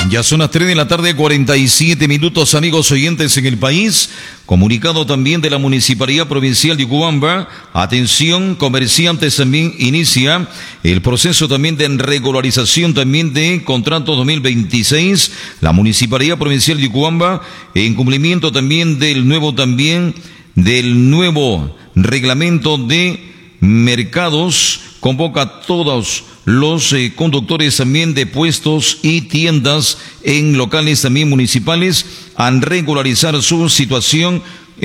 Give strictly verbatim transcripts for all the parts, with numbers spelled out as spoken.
Ya son las tres de la tarde, cuarenta y siete minutos, amigos oyentes en el país. Comunicado también de la Municipalidad Provincial de Ucubamba. Atención, comerciantes, también inicia el proceso también de regularización también de contrato dos mil veintiséis. La Municipalidad Provincial de Ucubamba, en cumplimiento también del nuevo también, del nuevo reglamento de mercados, convoca a todos los eh, conductores también de puestos y tiendas en locales también municipales a regularizar su situación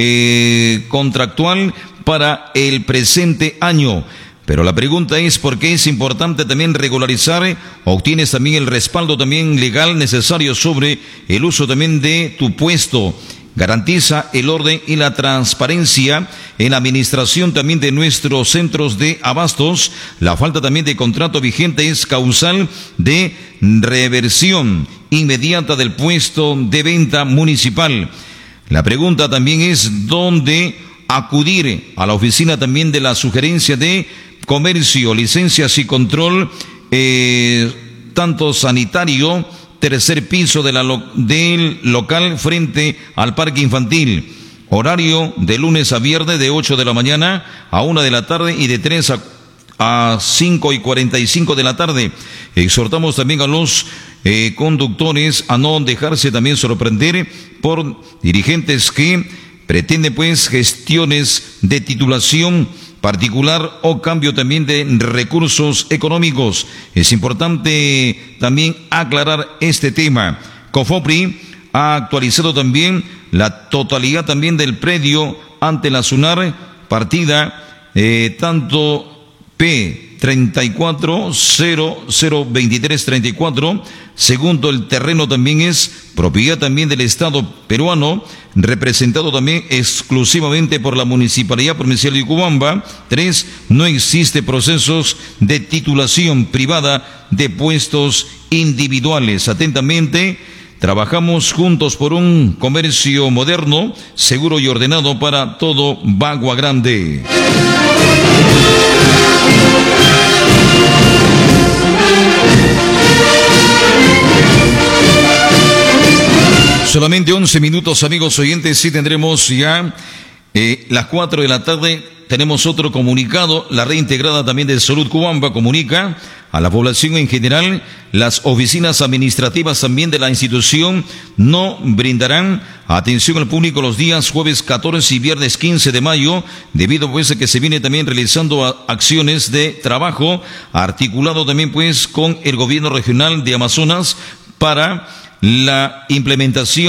eh, contractual para el presente año. Pero la pregunta es ¿por qué es importante también regularizar? Obtienes también el respaldo también legal necesario sobre el uso también de tu puesto. Garantiza el orden y la transparencia en la administración también de nuestros centros de abastos. La falta también de contrato vigente es causal de reversión inmediata del puesto de venta municipal. La pregunta también es ¿dónde acudir? A la oficina también de la sugerencia de comercio, licencias y control, eh, tanto sanitario, tercer piso de la lo, del local frente al parque infantil. Horario de lunes a viernes de ocho de la mañana a una de la tarde y de tres a, a cinco y cuarenta y cinco de la tarde. Exhortamos también a los eh, conductores a no dejarse también sorprender por dirigentes que pretenden pues gestiones de titulación particular o cambio también de recursos económicos. Es importante también aclarar este tema. COFOPRI ha actualizado también la totalidad también del predio ante la SUNAR, partida eh, tanto P treinta y cuatro cero cero veintitrés treinta y cuatro, segundo el terreno también es propiedad también del Estado peruano, representado también exclusivamente por la Municipalidad Provincial de Ucubamba. Tres, no existe procesos de titulación privada de puestos individuales. Atentamente, trabajamos juntos por un comercio moderno, seguro y ordenado para todo Bagua Grande. Solamente once minutos, amigos oyentes, sí tendremos ya eh, las cuatro de la tarde. Tenemos otro comunicado. La red integrada también de Salud Cubamba comunica a la población en general: las oficinas administrativas también de la institución no brindarán atención al público los días jueves catorce y viernes quince de mayo, debido pues a que se viene también realizando acciones de trabajo articulado también pues con el gobierno regional de Amazonas para la implementación